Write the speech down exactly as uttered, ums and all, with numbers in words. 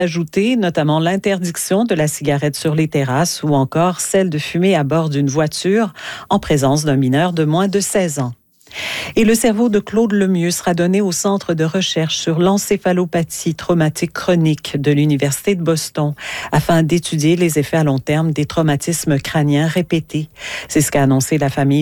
ajouter notamment l'interdiction de la cigarette sur les terrasses ou encore celle de fumer à bord d'une voiture en présence d'un mineur de moins de seize ans. Et le cerveau de Claude Lemieux sera donné au Centre de recherche sur l'encéphalopathie traumatique chronique de l'Université de Boston afin d'étudier les effets à long terme des traumatismes crâniens répétés. C'est ce qu'a annoncé la famille